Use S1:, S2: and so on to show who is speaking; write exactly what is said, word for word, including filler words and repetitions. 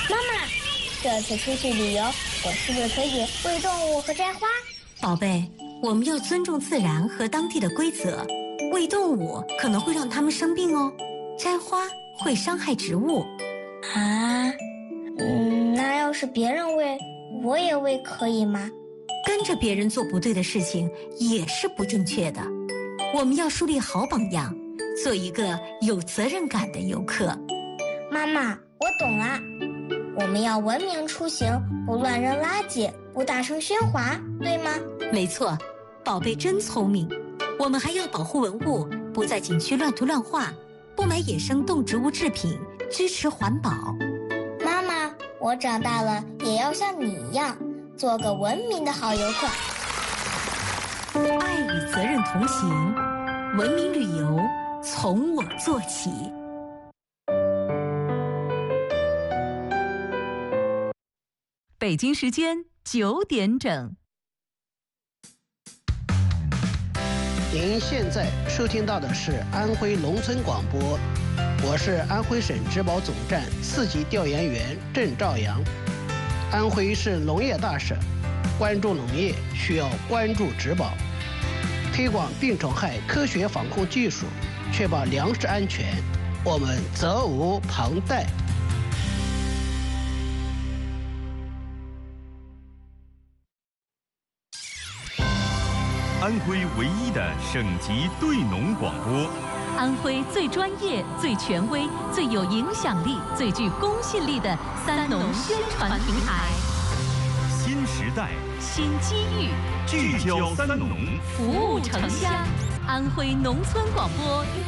S1: 妈妈，这次出去旅游，我是不是可以喂动物和摘花？
S2: 宝贝，我们要尊重自然和当地的规则。喂动物可能会让它们生病哦，摘花会伤害植物。
S1: 啊，嗯，那要是别人喂，我也喂可以吗？
S2: 跟着别人做不对的事情也是不正确的。我们要树立好榜样，做一个有责任感的游客。
S1: 妈妈，我懂了。我们要文明出行，不乱扔垃圾，不大声喧哗，对吗？
S2: 没错，宝贝真聪明。我们还要保护文物，不在景区乱涂乱画，不买野生动植物制品，支持环保。
S1: 妈妈，我长大了也要像你一样，做个文明的好游客。
S2: 爱与责任同行，文明旅游从我做起。
S3: 北京时间九点整。
S4: 您现在收听到的是安徽农村广播，我是安徽省植保总站四级调研员郑兆阳。安徽是农业大省，关注农业需要关注植保，推广病虫害科学防控技术，确保粮食安全，我们责无旁贷。
S5: 安徽唯一的省级对农广播，
S3: 安徽最专业、最权威、最有影响力、最具公信力的三农宣传平台。
S5: 新时代，
S3: 新机遇，
S5: 聚焦三农，
S3: 服务城乡。安徽农村广播。